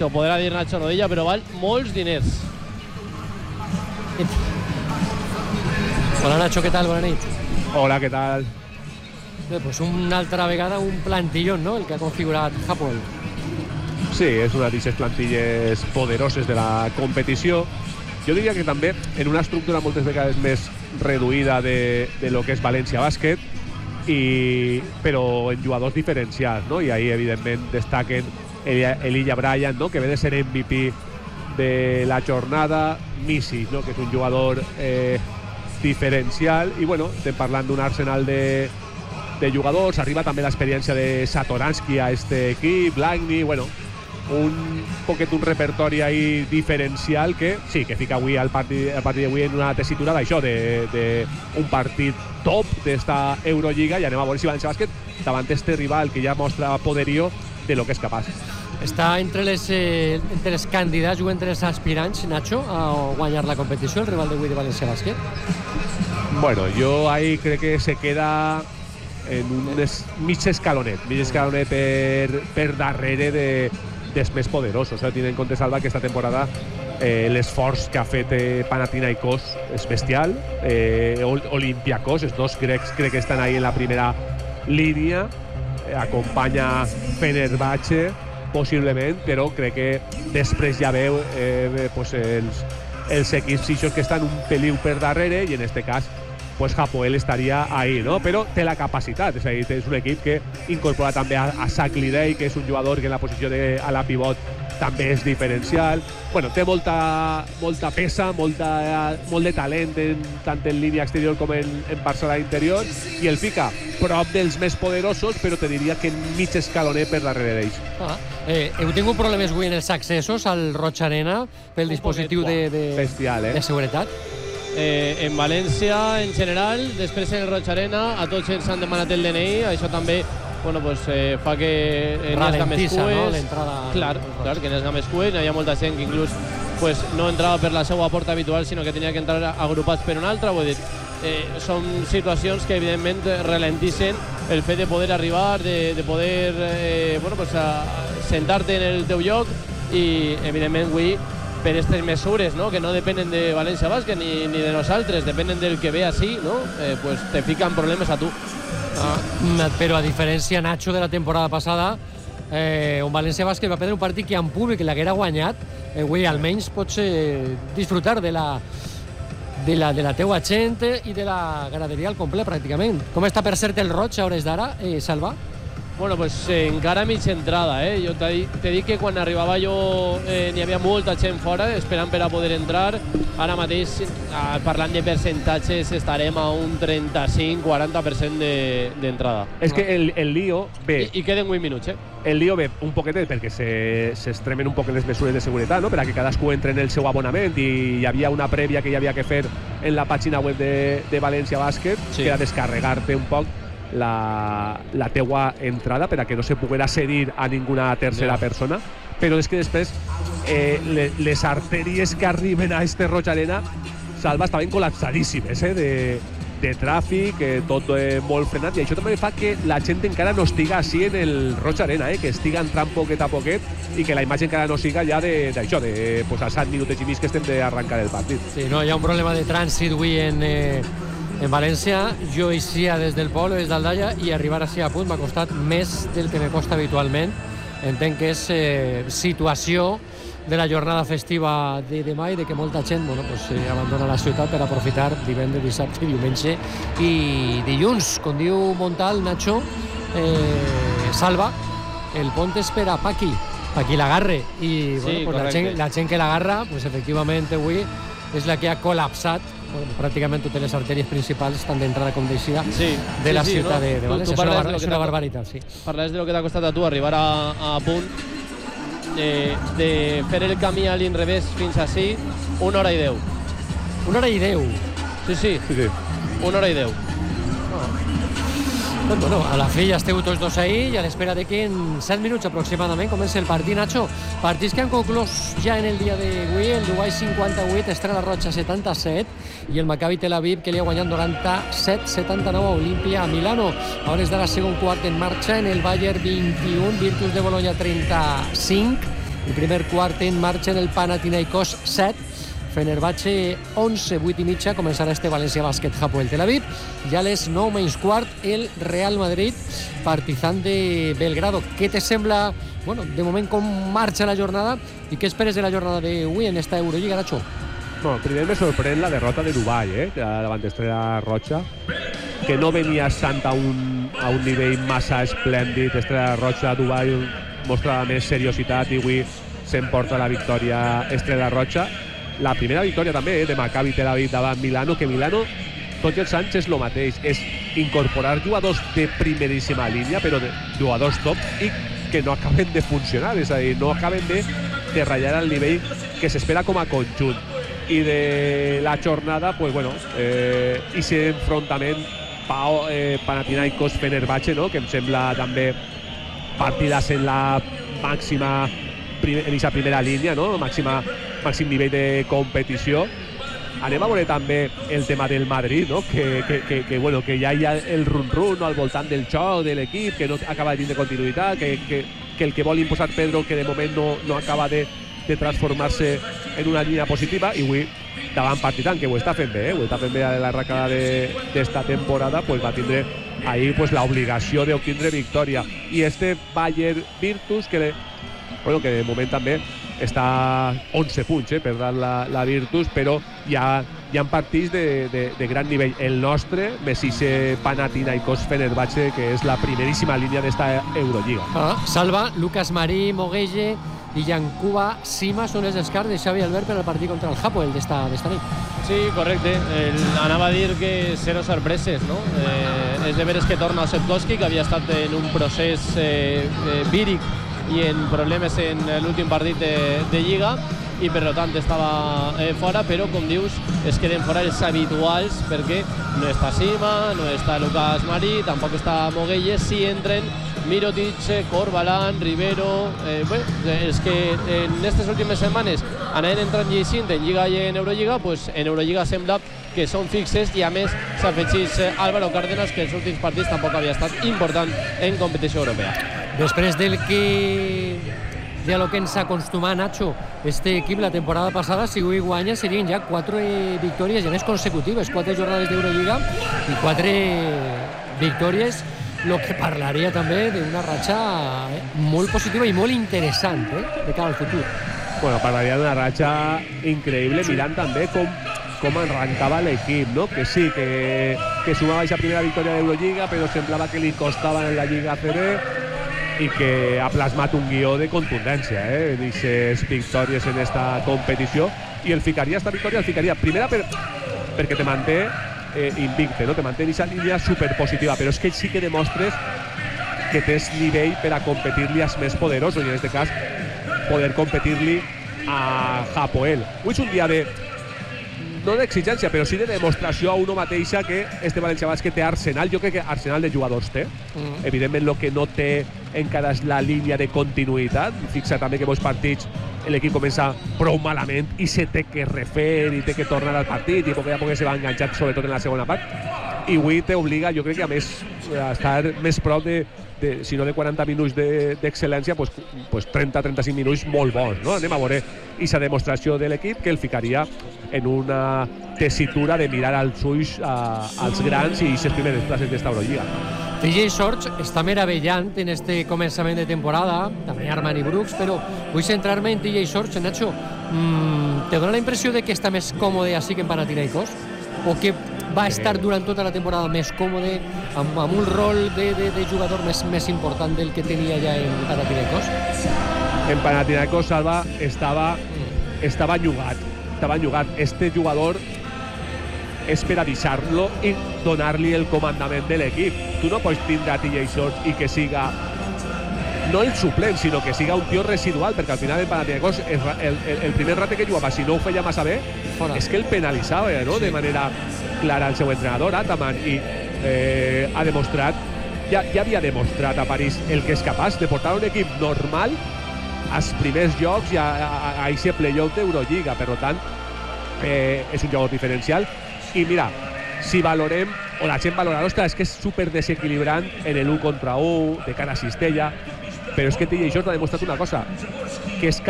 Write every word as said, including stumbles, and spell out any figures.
t'ho podrà dir Nacho Rodilla, però val molts diners. Hola Nacho, què tal? Bona nit. Hola, què tal? Bé, pues una altra vegada un plantillón, no?, el que ha configurat Hapoel. Sí, és una d'aquestes plantilles poderoses de la competició. Jo diria que també en una estructura moltes vegades més reduïda de, de lo que és València Bàsquet, i, però en jugadors diferencials, no? I ahí evidentment destaquen Elijah Bryant, no?, que ve de ser M V P de la jornada, Micic, no?, que és un jugador eh, diferencial, i bueno, estem parlant d'un arsenal de, de jugadors. Arriba també l'experiència de Satoransky a este equip, Blackney, bueno, un poquet un repertori ahí diferencial que sí, que fica avui al partit, al partit d'avui en una tessitura d'això, d'un partit top d'esta Eurolliga, i anem a veure si València Bàsquet davant este rival que ja mostra poderio de lo que és capaç. Està entre les, eh, entre els candidats o entre els aspirants, Nacho, a guanyar la competició, el rival d'avui de València Bàsquet? Bueno, jo ahí crec que se queda en un es, mig escalonet, mig escalonet per, per darrere de dels més poderosos. O sea, tenint en compte, Salva, que esta temporada eh, l'esforç que ha fet eh, Panathinaikos és bestial. eh, Olympiacos, els dos grecs crec que estan ahí en la primera línia, eh, acompanya Fenerbahce possiblement, però crec que després ja veu eh, pues els, els equips que estan un peliu per darrere, i en este cas pues Hapoel estaria ahí, ¿no? Però té la capacitat, és a dir, és un equip que incorpora també a, a Zach Lidey, que és un jugador que en la posició de a la pivot també és diferencial. Bueno, té molta, molta pesa, molta, molt de talent en, tant en línia exterior com en, en parcel·la interior, i el fica prop dels més poderosos, però te diria que mig escaloner per darrere d'ells. Ah, eh, heu tingut problemes avui en els accessos al Roig Arena pel dispositiu de, de, Bestial, eh? de seguretat? Eh, en València en general, després en el Roig Arena a tots ens han demanat el D N I, això també bueno, pues, eh, fa que en les games cues, no? L'entrada clar, clar, que en les games cues hi ha molta gent que inclús pues, no entrava per la seva porta habitual, sinó que tenia que entrar agrupats per una altra. Vull dir, eh, són situacions que evidentment ralentissen el fet de poder arribar, de, de poder eh, bueno, pues, a, sentar-te en el teu lloc, i evidentment avui per aquestes mesures, no?, que no depenen de València Bàsquet ni, ni de nosaltres, depenen del que ve així, no? Eh, pues te fican problemes a tu. Ah, però a diferència, Nacho, de la temporada passada, eh, on València Bàsquet va perdre un partit que en públic l'haguera guanyat, eh, avui almenys pots eh, disfrutar de la, de, la, de la teua gent i de la graderia al complet, pràcticament. Com està per cert el Roig a hores d'ara, eh, Salva? Bueno, pues eh, encara mig entrada, eh? Jo t'he dit que quan arribava jo eh, n'hi havia molta gent fora esperant per a poder entrar. Ara mateix, eh, parlant de percentatges, estarem a un trenta-cinc quaranta per cent d'entrada. De, és que el, el lío ve... I, I queden vuit minuts, eh? El lío ve un poquetet perquè s'extremen se, un poquet les mesures de seguretat, no?, per a que cadascú entre en el seu abonament, i hi havia una prèvia que hi havia que fer en la pàgina web de, de València Bàsquet, sí, que era descarregar-te un poc la, la teua entrada per a que no se poguera cedir a ninguna tercera yeah. persona, però és que després eh, le, les artèries que arriben a este Roig Arena, Salva, estaven col·lapsadíssimes, eh, de, de tràfic, eh, tot eh, molt frenat, i això també fa que la gent encara no estiga així en el Roig Arena, eh, que estiga entrant poquet a poquet, i que la imatge encara no siga ja d'això, de, de pues, a set minuts i mig que estem d'arrencar el partit. Sí, no, hi ha un problema de trànsit avui en... Eh... En València, jo eixia des del Polo, des d'Aldaia, i arribar així a punt m'ha costat més del que me costa habitualment. Entenc que és eh, situació de la jornada festiva de demà i de que molta gent bueno, pues, eh, abandona la ciutat per aprofitar divendres, dissabte, diumenge i dilluns. Com diu Montal, Nacho, eh, Salva, el pont espera Paqui, Paqui l'agarre. I bueno, sí, pues, la, gent, la gent que l'agarra, pues, efectivament, avui és la que ha col·lapsat. Bueno, pràcticament totes les artèries principals, tant d'entrada com d'eixida, sí, de la sí, ciutat no? de, de València. És una, bar és una barbaritat, sí. Parles de lo que t'ha costat a tu arribar a, a punt de, de fer el camí a l'inrevés fins així, una hora i deu. Una hora i deu? Sí, sí, sí, sí. Una hora i deu. Doncs, bueno, a la fi ja esteu tots dos ahí i a l'espera de que en set minuts aproximadament comenci el partit, Nacho. Partits que han conclòs ja en el dia d'avui. El Dubai cinquanta-vuit, Estrella Roja setanta-set i el Maccabi Tel Aviv, que li ha guanyat noranta-set setanta-nou a Olimpia a Milano. A hores d'ara segon quart en marxa en el Bayern vint-i-un, Virtus de Bologna trenta-cinc, El primer quart en marxa en el Panathinaikos set, Fenerbahce onze, vuit i mitja, començarà este València Bàsquet Hapoel Tel Aviv. Ja a les nou menys quart, el Real Madrid Partizan de Belgrado. Què te sembla, bueno, de moment com marxa la jornada i què esperes de la jornada d'avui en esta Eurolliga, Nacho? Bueno, primer me sorprèn la derrota de Dubai, eh, davant d'Estrella Roja, que no venia estant a un, a un nivell massa esplèndid. Estrella Roja, Dubai mostrava més seriositat i avui s'emporta la victòria Estrella Roja. La primera victòria també eh, de Maccabi Tel Aviv davant Milano, que Milano tots els anys és el mateix, és incorporar jugadors de primeríssima línia, però de jugadors top, i que no acaben de funcionar, és a dir, no acaben de, de ratllar al nivell que s'espera com a conjunt. I de la jornada, pues bueno, eh, i ese enfrontament Pau, eh, Panathinaikos Fenerbahce, no? Que em sembla també partides en la màxima, en aquesta primera línia, no? Màxima, màxim nivell de competició. Anem a veure també el tema del Madrid, no? Que, que, que, que, bueno, que ja hi ha el run-run, no? Al voltant del xoc de l'equip, que no acaba de tindre continuïtat, que, que, que el que vol imposar Pedro, que de moment no, no acaba de, de transformar-se en una línia positiva, i avui davant Partizan, que ho està fent bé, eh? Ho està fent bé a la arrancada d'esta temporada, pues va tindre ahí pues l'obligació d'obtindre victòria. I este Bayern Virtus, que, bueno, que de moment també està onze punts, eh, per dar la, la Virtus, però hi ha, hi ha partits de, de, de gran nivell. El nostre, més ese Panathinaikos Fenerbahce, que és la primeríssima línia d'esta Eurolliga. Ah, Salva, Lucas Marí, Moguelle i Yankuba Sima són els descarts de Xavi Albert per al partit contra el Hapoel d'esta nit. Sí, correcte. El, anava a dir que zero sorpreses, no? Eh, és de veres que torna Sepkoski, que havia estat en un procés eh, eh, víric i en problemes en l'últim partit de, de Lliga, i per tant estava eh, fora, però com dius es queden fora els habituals, perquè no està Sima, no està Lucas Marí, tampoc està Moguelle. Si entren Mirotic, Corbalán, Rivero, eh, bueno, els que en aquestes últimes setmanes anaven entrant llegint en Lliga i en Eurolliga, pues en Eurolliga sembla que són fixes, i a més s'afegeix Álvaro Cárdenas, que els últims partits tampoc havia estat important en competició europea. Després del que de lo que ens acostuma, Nacho, este equip la temporada passada, si avui guanya, serien ja quatre victòries ja més consecutives, quatre jornades d'Eurolliga i quatre victòries, lo que parlaria també d'una ratxa molt positiva i molt interessant, eh, de cara al futur. Bueno, parlaria d'una ratxa increïble, mirant també com, com arrencava l'equip, no? Que sí, que, que sumava aquesta primera victòria d'Eurolliga, però semblava que li costava en la Lliga A C B, i que ha plasmat un guió de contundència, eh? D'aquestes victòries en esta competició, i el ficaria, esta victòria el ficaria primera per, perquè te manté eh, invicte, no? Te manté aquesta línia superpositiva, però és que sí que demostres que tens nivell per a competir-li als més poderosos, i en aquest cas poder competir-li a Hapoel. Avui és un dia de, no d'exigència, però sí de demostració a uno mateixa que este València Bàsquet té arsenal. Jo crec que arsenal de jugadors té. Mm. Evidentment, el que no té encara és la línia de continuïtat. Fixa també que molts partits l'equip comença prou malament i se té que refer i té que tornar al partit, i poc a poc se va enganxat, sobretot en la segona part. I avui t'obliga, jo crec que a més, a estar més prop de, de si no de quaranta minuts d'excel·lència, pues, pues trenta a trenta-cinc minuts molt bons, no? Anem a veure aquesta demostració de l'equip, que el ficaria en una tessitura de mirar als ulls a, als grans i aquestes primeres places d'esta Eurolliga. T J Shorts està meravellant en este començament de temporada, també Armani Brooks, però vull centrar-me en T J Shorts. Nacho, mmm, te dona la impressió de que està més còmode així que en Panathinaikos? O que va estar durant tota la temporada més còmode, amb, amb un rol de, de, de jugador més, més important del que tenia ja en Panathinaikos? En Panathinaikos, Salva, estava, estava enllugat. Estava enllugat. Este jugador és per avisar-lo i donar-li el comandament de l'equip. Tu no pots tindre a T J Shorts i que siga no el suplent, sinó que siga un tio residual, perquè al final el Panathinaikos, el, el, el primer rate que jugava, si no ho feia massa bé, fora. És que el penalitzava, no? Sí. De manera clara el seu entrenador, Ataman, i eh, ha demostrat, ja, ja havia demostrat a París el que és capaç de portar un equip normal als primers jocs i a, a, a aquest playoff d'Eurolliga. Per tant, eh, és un jugador diferencial. I mira, si valorem, o la gent valora, ostres, és que és super desequilibrant en el un contra un, de cara a cistella, però és que T J Shorts ha demostrat una cosa, que és